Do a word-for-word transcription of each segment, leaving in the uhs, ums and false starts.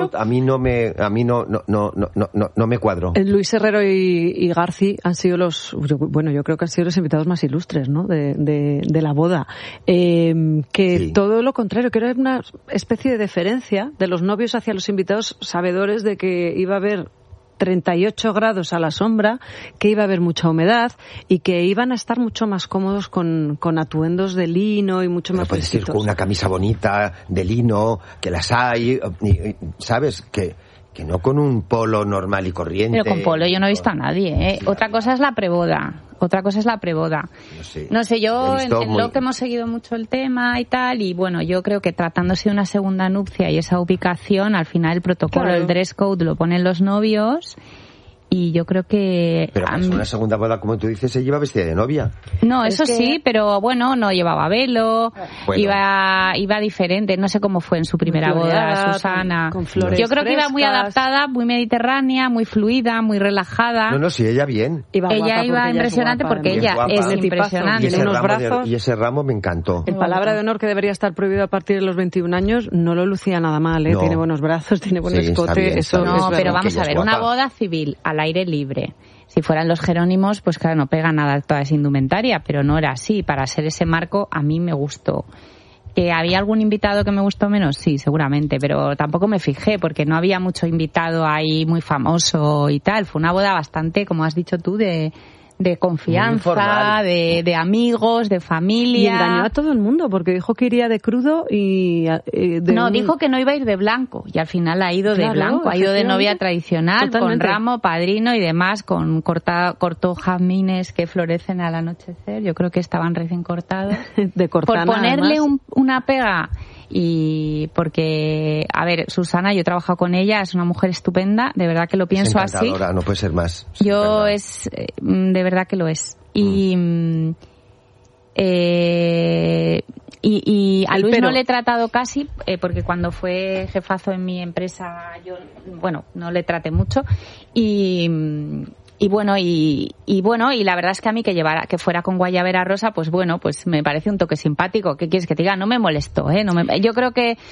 A mí no me, a mí no, no, no, no, no, no me cuadró. Luis Herrero y, y Garci han sido los, bueno, yo creo que han sido los invitados más ilustres, ¿no? De, de, de la boda. Eh, que sí. Todo lo contrario, que era una especie de deferencia de los novios hacia los invitados, sabedores de que iba a haber treinta y ocho grados a la sombra, que iba a haber mucha humedad y que iban a estar mucho más cómodos con, con atuendos de lino y mucho Pero más puedes ir con una camisa bonita de lino, que las hay, ¿sabes? Que, que no con un polo normal y corriente. Pero con polo yo no he visto a nadie, ¿eh? Sí, Otra cosa es la preboda. Otra cosa es la preboda. No sé, no sé yo en, en muy... lo que hemos seguido mucho el tema y tal, y bueno, yo creo que tratándose de una segunda nupcia y esa ubicación, al final el protocolo, claro. El dress code lo ponen los novios. Y yo creo que... Pero es una segunda boda, como tú dices, se lleva vestida de novia. No, eso que... sí, pero bueno, no llevaba velo, bueno. iba iba diferente. No sé cómo fue en su primera boda, Susana. Con flores yo creo frescas. Que iba muy adaptada, muy mediterránea, muy fluida, muy relajada. No, no, sí, ella bien. Iba ella iba impresionante guapa, porque ella es, es impresionante. Y ese, unos brazos, de, y ese ramo me encantó. En palabra de honor, que debería estar prohibido a partir de los veintiún años, no lo lucía nada mal, ¿eh? No. Tiene buenos brazos, tiene buen sí, escote. Bien, eso no, pero vamos a ver, una boda civil al aire libre. Si fueran los Jerónimos, pues claro, no pega nada toda esa indumentaria, pero no era así. Para ser ese marco, a mí me gustó. ¿Que había algún invitado que me gustó menos? Sí, seguramente, pero tampoco me fijé, porque no había mucho invitado ahí muy famoso y tal. Fue una boda bastante, como has dicho tú, de... de confianza, de, de amigos, de familia. Y engañó a todo el mundo, porque dijo que iría de crudo y... Eh, de no, un... dijo que no iba a ir de blanco, y al final ha ido claro, de blanco, ha ido de novia tradicional, totalmente. Con ramo, padrino y demás, con corta, cortó jazmines que florecen al anochecer, yo creo que estaban recién cortados. De cortana, por ponerle un, una pega... Y porque, a ver, Susana, yo he trabajado con ella, es una mujer estupenda, de verdad que lo pienso es así. No puede ser más. Yo es, de verdad que lo es. Y, mm. eh, y, y a Luis pero... no le he tratado casi, eh, porque cuando fue jefazo en mi empresa, yo, bueno, no le traté mucho. Y... Y bueno, y, y bueno, y la verdad es que a mí que llevara, que fuera con guayabera rosa, pues bueno, pues me parece un toque simpático. ¿Qué quieres que te diga? No me molestó, ¿eh? No me, yo creo que,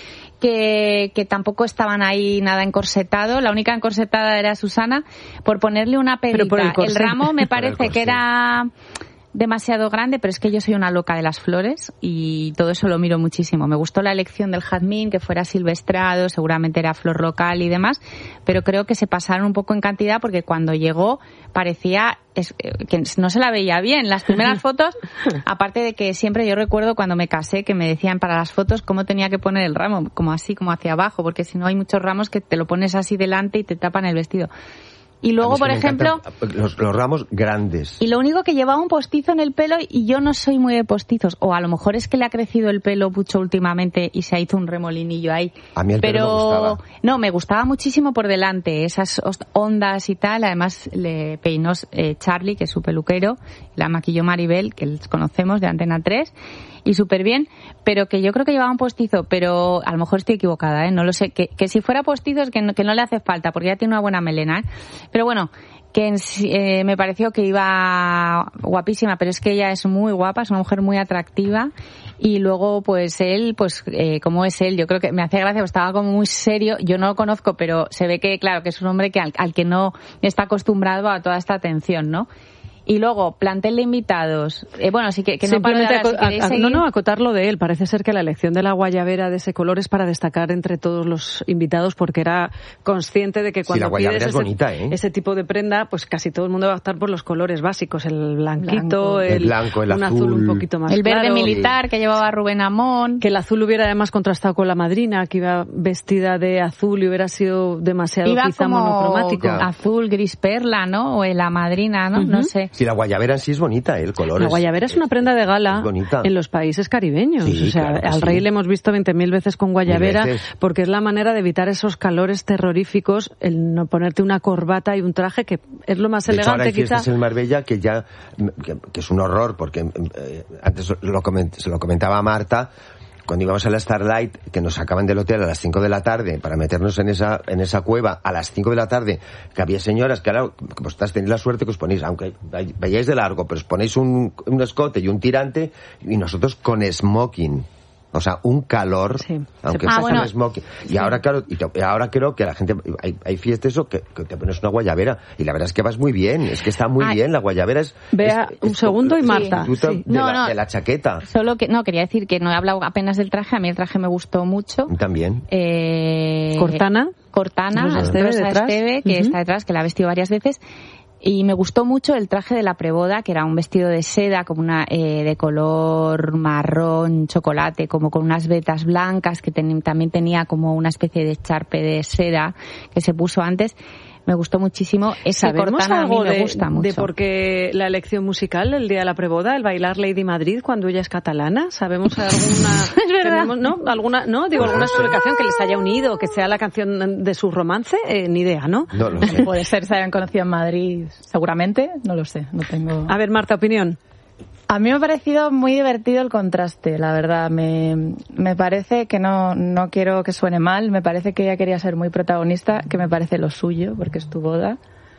que, que tampoco estaban ahí nada encorsetado. La única encorsetada era Susana, por ponerle una peguita. El, el ramo me parece que era demasiado grande, pero es que yo soy una loca de las flores y todo eso lo miro muchísimo. Me gustó la elección del jazmín, que fuera silvestrado, seguramente era flor local y demás, pero creo que se pasaron un poco en cantidad porque cuando llegó parecía es, que no se la veía bien. Las primeras fotos, aparte de que siempre yo recuerdo cuando me casé que me decían para las fotos cómo tenía que poner el ramo, como así, como hacia abajo, porque si no hay muchos ramos que te lo pones así delante y te tapan el vestido. Y luego, por ejemplo... Los, los ramos grandes. Y lo único que llevaba un postizo en el pelo y yo no soy muy de postizos. O a lo mejor es que le ha crecido el pelo mucho últimamente y se hizo un remolinillo ahí. A mí el Pero, pelo me gustaba. No, me gustaba muchísimo por delante, esas ondas y tal. Además le peinó eh, Charlie, que es su peluquero. La maquilló Maribel, que les conocemos de Antena tres. Y súper bien, pero que yo creo que llevaba un postizo, pero a lo mejor estoy equivocada, ¿eh? No lo sé. Que, que si fuera postizo es que no, que no le hace falta, porque ya tiene una buena melena, ¿eh? Pero bueno, que en, eh, me pareció que iba guapísima, pero es que ella es muy guapa, es una mujer muy atractiva. Y luego, pues él, pues eh, como es él, yo creo que me hacía gracia, pues estaba como muy serio. Yo no lo conozco, pero se ve que, claro, que es un hombre que al, al que no está acostumbrado a toda esta atención, ¿no? Y luego, plantel de invitados. Eh, bueno, sí que, que no Simplemente para de ahora, si a, a, no, no, acotarlo de él. Parece ser que la elección de la guayabera de ese color es para destacar entre todos los invitados, porque era consciente de que cuando sí, la guayabera pides es bonita, ese, ¿eh? ese tipo de prenda, pues casi todo el mundo va a optar por los colores básicos. El blanquito, blanco. el, el blanco, el un azul, azul un poquito más el claro. verde militar que llevaba Rubén Amón. Que el azul hubiera además contrastado con la madrina, que iba vestida de azul y hubiera sido demasiado iba quizá como monocromático. Azul, gris perla, ¿no? O la madrina, ¿no? Uh-huh. No sé. Sí, la guayabera en sí es bonita, ¿eh? El color la es, guayabera es, es una prenda de gala en los países caribeños. Sí, o sea, claro al sí. rey le hemos visto veinte mil veces con guayabera porque es la manera de evitar esos calores terroríficos, el no ponerte una corbata y un traje que es lo más de elegante. Hecho, ahora hay quizá. fiestas en Marbella que ya que, que es un horror porque eh, antes lo coment, se lo comentaba Marta. Cuando íbamos a la Starlight, que nos sacaban del hotel a las cinco de la tarde para meternos en esa en esa cueva a las cinco de la tarde, que había señoras que ahora, vosotras tenéis la suerte que os ponéis, aunque vayáis de largo, pero os ponéis un, un escote y un tirante, y nosotros con smoking. O sea, un calor, sí. aunque ah, sea bueno, smoking. Y sí. ahora, claro, y, te, y ahora creo que la gente, hay, hay fiestas eso que, que te pones una guayabera y la verdad es que vas muy bien, es que está muy Ay. bien, la guayabera es... Vea, es, un es, segundo y Marta. Sí. Sí. De, no, la, no, de la chaqueta. Solo que, no, quería decir que no he hablado apenas del traje, a mí el traje me gustó mucho. También. Eh, Cortana. Cortana, Rosa Esteve, Rosa detrás. Esteve, que uh-huh. está detrás, que la ha vestido varias veces. Y me gustó mucho el traje de la preboda, que era un vestido de seda, como una eh, de color marrón, chocolate, como con unas vetas blancas, que ten, también tenía como una especie de charpe de seda que se puso antes. Me gustó muchísimo. Esa Cortana a mí me de, gusta mucho. de por qué la elección musical, el día de la preboda, el bailar Lady Madrid cuando ella es catalana? ¿Sabemos alguna... es verdad. Tenemos, ¿no? ¿Alguna, no? Digo, alguna explicación que les haya unido, que sea la canción de su romance? Eh, ni idea, ¿no? No lo sé. Puede ser, se hayan conocido en Madrid, seguramente, no lo sé, no tengo... A ver, Marta, opinión. A mí me ha parecido muy divertido el contraste, la verdad. Me, me parece que no, no quiero que suene mal, me parece que ella quería ser muy protagonista, que me parece lo suyo, porque es tu boda.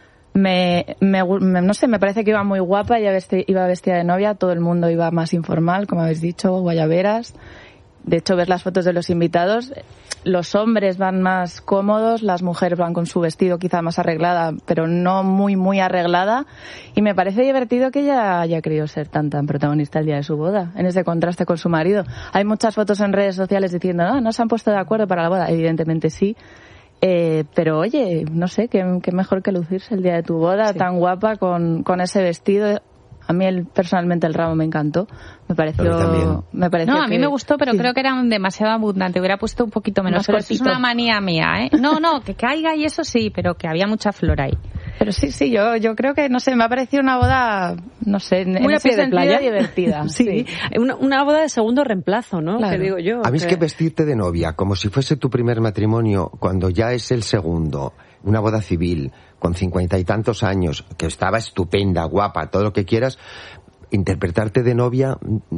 Me, me, me no sé, me parece que iba muy guapa, ella vesti, iba vestida de novia, todo el mundo iba más informal, como habéis dicho, guayaberas. De hecho, ves las fotos de los invitados, los hombres van más cómodos, las mujeres van con su vestido quizá más arreglada, pero no muy, muy arreglada. Y me parece divertido que ella haya querido ser tan, tan protagonista el día de su boda, en ese contraste con su marido. Hay muchas fotos en redes sociales diciendo, no, no se han puesto de acuerdo para la boda. Evidentemente sí. Eh, pero oye, no sé, qué, qué mejor que lucirse el día de tu boda, sí. tan guapa, con, con ese vestido. A mí el, personalmente el ramo me encantó. Me pareció... Me pareció no, a mí que, me gustó, pero sí. creo que era un demasiado abundante. Hubiera puesto un poquito menos. Pero es una manía mía, ¿eh? No, no, que caiga y eso sí, pero que había mucha flor ahí. Pero sí, sí, yo yo creo que, no sé, me ha parecido una boda, no sé, en, muy en a pie ese de playa. divertida. sí, sí. Una, una boda de segundo reemplazo, ¿no? Claro. Que digo yo. A mí que... es que vestirte de novia, como si fuese tu primer matrimonio, cuando ya es el segundo, una boda civil, con cincuenta y tantos años, que estaba estupenda, guapa, todo lo que quieras, interpretarte de novia,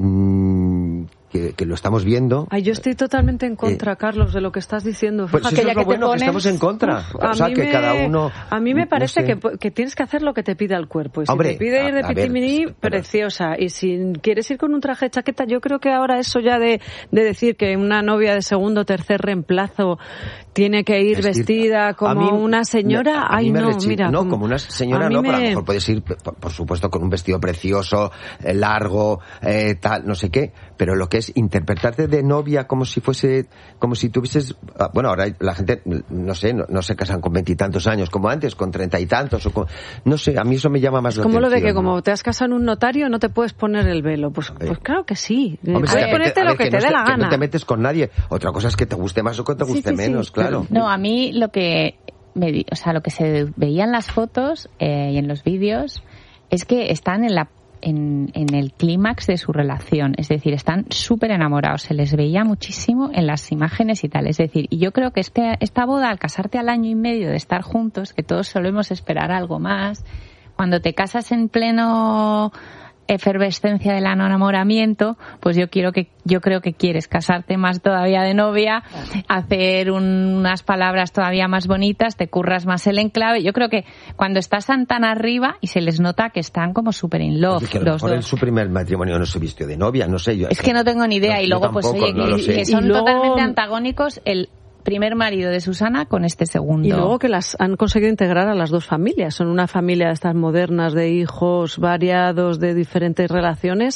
mmm, que, que lo estamos viendo. Ay, yo estoy totalmente en contra, eh, Carlos, de lo que estás diciendo. Pues eso es lo bueno, pones... que estamos en contra. Uf, o sea, que me, cada uno... A mí me parece no sé. que, que tienes que hacer lo que te pida el cuerpo. Y si Hombre, te pide ir de pitiminí, preciosa. Y si quieres ir con un traje de chaqueta, yo creo que ahora eso ya de, de decir que una novia de segundo o tercer reemplazo tiene que ir Vestir. vestida como mí, una señora, ay no, rechi... mira. No, como una señora no, me... pero a lo mejor puedes ir, por, por supuesto, con un vestido precioso, eh, largo, eh, tal, no sé qué, pero lo que es interpretarte de novia como si fuese, como si tuvieses, bueno, ahora la gente, no sé, no, no se casan con veintitantos años como antes, con treinta y tantos, o con, no sé, a mí eso me llama más la atención. Como lo de que ¿no? como te has casado en un notario no te puedes poner el velo, pues, pues claro que sí, Hombre, puedes ponerte ver, lo que, que te no dé te, la que gana. No te metes con nadie, otra cosa es que te guste más o que te guste sí, sí, menos, sí, claro. No, a mí lo que, me, o sea, lo que se veía en las fotos eh, y en los vídeos es que están en la En, en el clímax de su relación, es decir, están súper enamorados, se les veía muchísimo en las imágenes y tal, es decir, y yo creo que este, esta boda, al casarte al año y medio de estar juntos, que todos solemos esperar algo más, cuando te casas en pleno efervescencia del enamoramiento, pues yo quiero que yo creo que quieres casarte más todavía de novia, hacer un, unas palabras todavía más bonitas, te curras más el enclave. Yo creo que cuando estás tan tan arriba y se les nota que están como súper in love. Es que a lo mejor en su primer matrimonio no se vistió de novia, no sé yo. Es que no tengo ni idea. No, y luego tampoco, pues oye, no que, que son luego... totalmente antagónicos el primer marido de Susana con este segundo. Y luego que las han conseguido integrar a las dos familias. Son una familia de estas modernas, de hijos variados, de diferentes relaciones.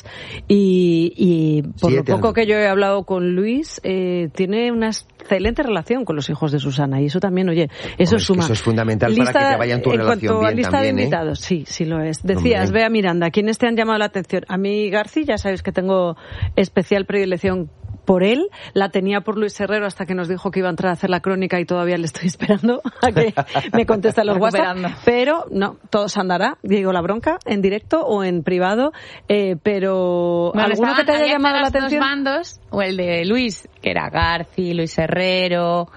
Y, y por sí, lo poco que yo he hablado con Luis, eh, tiene una excelente relación con los hijos de Susana. Y eso también, oye, eso Hombre, suma. Es que eso es fundamental lista, para que te vaya en tu en relación cuanto bien a lista también, de invitados, ¿eh? sí, sí lo es. Decías, Bea Miranda, ¿quiénes te han llamado la atención? A mí, Garci, ya sabéis que tengo especial predilección por él, la tenía por Luis Herrero hasta que nos dijo que iba a entrar a hacer la crónica y todavía le estoy esperando a que me conteste los WhatsApp, pero no, todo se andará, digo la bronca, en directo o en privado, eh, pero bueno, ¿alguno que te haya llamado la atención? Dos bandos, o el de Luis, que era Garci, Luis Herrero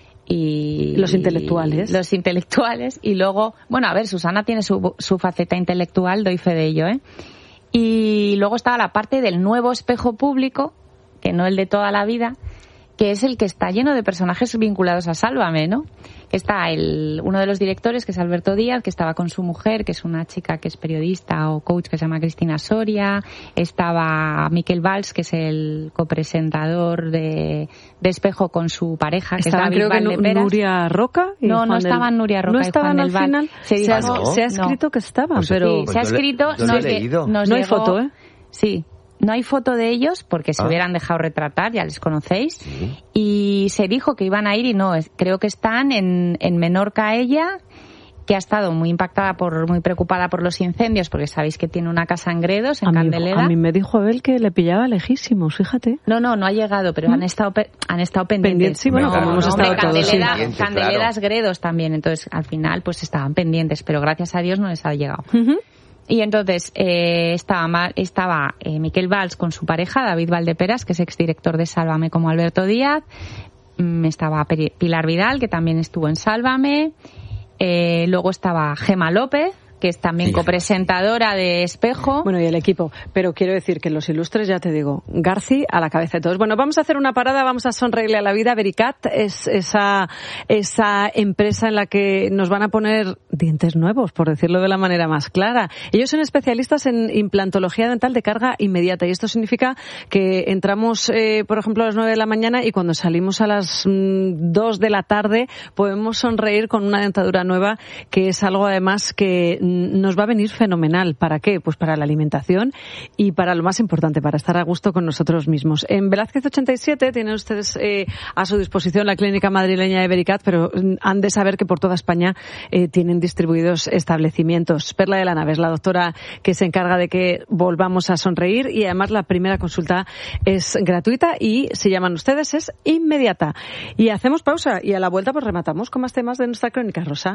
y... Los intelectuales. Los intelectuales, y luego, bueno, a ver, Susana tiene su, su faceta intelectual, doy fe de ello, ¿eh? Y luego estaba la parte del nuevo espejo público, que no el de toda la vida, que es el que está lleno de personajes vinculados a Sálvame, ¿no? Está el, uno de los directores, que es Alberto Díaz, que estaba con su mujer, que es una chica que es periodista o coach, que se llama Cristina Soria. Estaba Miquel Valls, que es el copresentador de, de Espejo con su pareja, que estaba, es David creo que Valdeperas. Nuria Roca y No, Juan no del... estaban Nuria Roca no y estaban Juan al del Val. final. Se, se, ha, no, se ha escrito no. que estaban, pues pero... Sí, pues se ha yo le, escrito... yo nos, le he leído. nos no hay llegó, foto, ¿eh? Sí. No hay foto de ellos porque se ah. hubieran dejado retratar, ya les conocéis. Sí. Y se dijo que iban a ir y no, creo que están en, en Menorca ella, que ha estado muy impactada, por muy preocupada por los incendios, porque sabéis que tiene una casa en Gredos, en a Candelera. Mí, a mí me dijo Abel que le pillaba lejísimos, fíjate. No, no, no ha llegado, pero ¿Mm? han estado han estado pendientes. Pendientes, sí, bueno, no, como hemos no, estado hombre, todos. Candelera, Sí. Candelera es claro. Gredos también, entonces al final pues estaban pendientes, pero gracias a Dios no les ha llegado. Uh-huh. Y entonces eh, estaba, estaba eh, Miquel Valls con su pareja, David Valdeperas, que es exdirector de Sálvame como Alberto Díaz. Mm, estaba Pilar Vidal, que también estuvo en Sálvame. Eh, luego estaba Gema López, que es también sí. copresentadora de Espejo. Bueno, y el equipo. Pero quiero decir que los ilustres, ya te digo, Garci a la cabeza de todos. Bueno, vamos a hacer una parada, vamos a sonreírle a la vida. Vericat es esa, esa empresa en la que nos van a poner dientes nuevos, por decirlo de la manera más clara. Ellos son especialistas en implantología dental de carga inmediata, y esto significa que entramos, eh, por ejemplo, a las nueve de la mañana y cuando salimos a las mm, dos de la tarde podemos sonreír con una dentadura nueva, que es algo además que nos va a venir fenomenal. ¿Para qué? Pues para la alimentación y para lo más importante, para estar a gusto con nosotros mismos. En Velázquez ochenta y siete tienen ustedes eh, a su disposición la clínica madrileña de Vericat, pero han de saber que por toda España eh, tienen distribuidos establecimientos. Perla de la Nave es la doctora que se encarga de que volvamos a sonreír, y además la primera consulta es gratuita y, si llaman ustedes, es inmediata. Y hacemos pausa y a la vuelta pues rematamos con más temas de nuestra crónica, Rosa.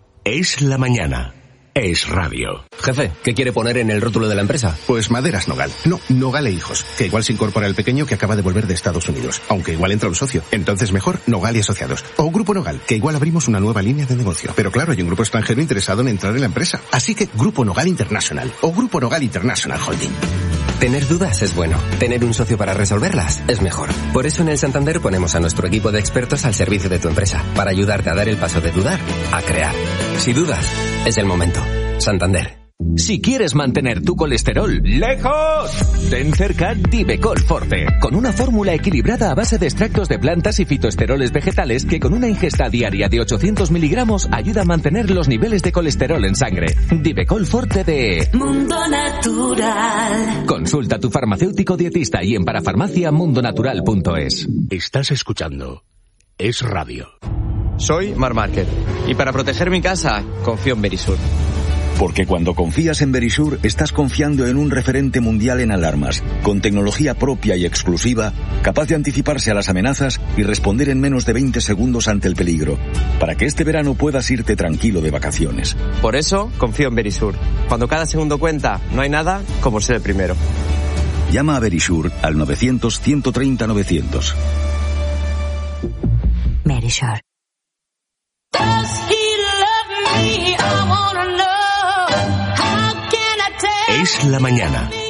Es la mañana. Es radio. Jefe, ¿qué quiere poner en el rótulo de la empresa? Pues Maderas Nogal. No, Nogal e Hijos, que igual se incorpora el pequeño que acaba de volver de Estados Unidos, aunque igual entra un socio. Entonces mejor Nogal y Asociados. O Grupo Nogal, que igual abrimos una nueva línea de negocio. Pero claro, hay un grupo extranjero interesado en entrar en la empresa. Así que Grupo Nogal International o Grupo Nogal International Holding. Tener dudas es bueno. Tener un socio para resolverlas es mejor. Por eso en el Santander ponemos a nuestro equipo de expertos al servicio de tu empresa, para ayudarte a dar el paso de dudar a crear. Si dudas, es el momento. Santander. Si quieres mantener tu colesterol lejos, ten cerca Divecol Forte, con una fórmula equilibrada a base de extractos de plantas y fitoesteroles vegetales que con una ingesta diaria de ochocientos miligramos ayuda a mantener los niveles de colesterol en sangre. Divecol Forte de Mundo Natural. Consulta a tu farmacéutico dietista y en parafarmacia mundonatural punto es. Estás escuchando Es Radio. Soy Mar Márquez y para proteger mi casa confío en Verisur. Porque cuando confías en Verisur, estás confiando en un referente mundial en alarmas, con tecnología propia y exclusiva, capaz de anticiparse a las amenazas y responder en menos de veinte segundos ante el peligro, para que este verano puedas irte tranquilo de vacaciones. Por eso, confío en Verisur. Cuando cada segundo cuenta, no hay nada como ser el primero. Llama a Verisur al novecientos, ciento treinta, novecientos. Verisur. Es la mañana.